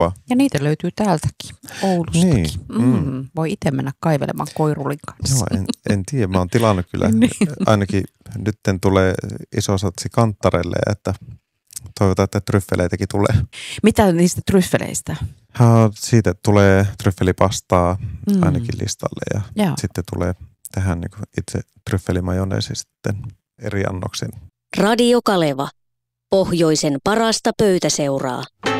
kauppaa. Ja niitä löytyy täältäkin, Oulustakin. Voi itse mennä kaivelemaan koirulin kanssa. Joo, en tiedä. Mä oon tilannut kyllä. Ainakin nytten tulee iso satsi kanttarelle, että toivotaan, että tryffeleitäkin tulee. Mitä niistä tryffeleistä? Siitä tulee tryffelipastaa ainakin listalle ja sitten tulee tähän niin kuin itse tryffelimajoneesi sitten eri annoksen. Radio Kaleva. Pohjoisen parasta pöytäseuraa.